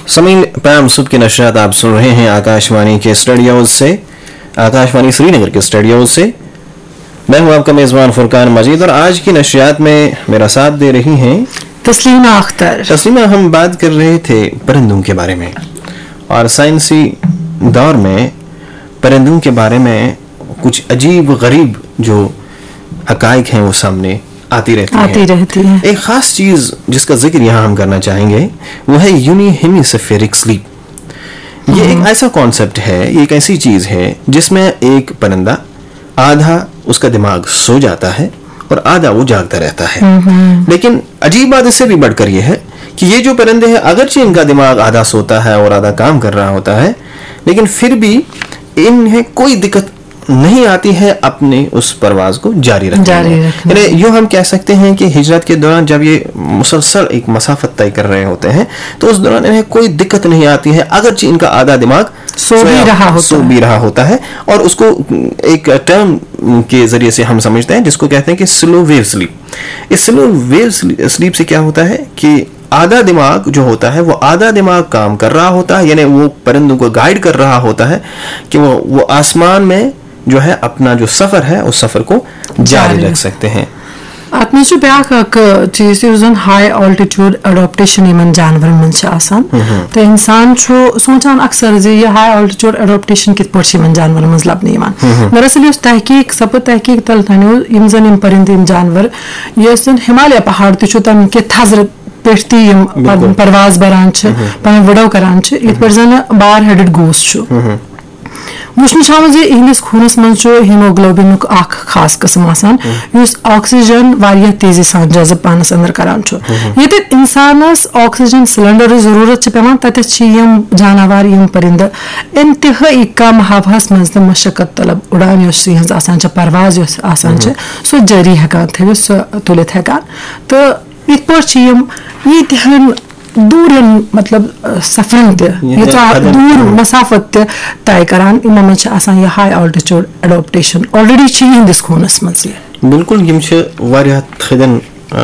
समीन पैम सुबह की नशरियात आप सुन रहे हैं आकाशवाणी के स्टूडियोज से, आकाशवाणी श्रीनगर के स्टूडियोज से। मैं हूं आपका मेजबान फुरकान मजीद और आज की नशरियात में मेरा साथ दे रही हैं तस्लीमा अख्तर। तस्लीमा, हम बात कर रहे थे परिंदों के बारे में और साइंसी दौर में परिंदों के बारे में कुछ अजीब गरीब जो हकाइक हैं वो सामने आती रहती है। एक खास चीज जिसका जिक्र यहाँ हम करना चाहेंगे वो है यूनिहेमिस्फेरिक स्लीप। ये एक ऐसा कॉन्सेप्ट है, एक ऐसी चीज है जिसमें एक परिंदा आधा उसका दिमाग सो जाता है और आधा वो जागता रहता है। लेकिन अजीब बात इससे भी बढ़कर ये है कि ये जो परिंदे हैं, अगरचे इनका दिमाग आधा सोता है और आधा काम कर रहा होता है, लेकिन फिर भी इन्हें कोई दिक्कत नहीं आती है अपने उस परवाज को जारी रखने में। यूं हम कह सकते हैं कि हिजरत के दौरान जब ये मुसलसल एक मसाफत तय कर रहे होते हैं तो उस दौरान इन्हें कोई दिक्कत नहीं आती है, अगरचे इनका आधा दिमाग सो भी रहा होता है। और उसको एक टर्म के जरिए से हम समझते हैं जिसको कहते हैं कि स्लो वेव स्लीप। इस स्लो वेव स्लीप से क्या होता है कि आधा दिमाग जो होता है वो आधा दिमाग काम कर रहा होता है, यानी वो परिंदों को गाइड कर रहा होता है कि वो आसमान में जो है अपना जो सफर है उस सफर को जारी रख सकते हैं। अत मे चीज हाई ऑल्टीट्यूड एडोप्टेशन इन जानवर मन तो इंसान सोचान अक्सर जे ये हाई ऑल्टीट्यूड एडोप्टेशन कित पे जानवर मन लबन। दरअसल तहकीक सपद तहकीक तल थो जन परिंद जानवर ये हिमालय पहाड़ तम कि थजर पे परवाज बरान पे विडो करान इत पे जन बार हेडेड गोस वुचन इहंदिस खूनस मन हीमोग्लोबिन खास किस्म ऑक्सीजन वारिया तेजी सान जज़ब पानस अंदर करान ये इंसानस ऑक्सीजन सिलेंडर जरूरत पेवान तत जानवर यम परिंद इंतहाई कम हवास मज मशक्कत तलब उड़ान परवाज सो जारी हेकान थो सो तुलित हेकान तो इत पे दूर मतलब सफरन दूर मसाफत तय करान इन मन हाई ऑल्टीट्यूड एडोप्टेशन ऑलरेडी हिंदिस खूनस मज। बिल्कुल थदन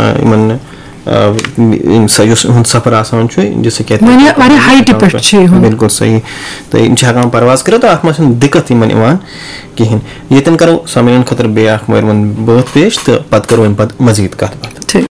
सफर आसान जिसे कहते हैं हाइट पे बिल्कुल सही तो इन परवाज कर तो अत दिक्कत कहें। ये करो सामीन खतर बे बात पेश तो पत करो इन मजीद कत बात।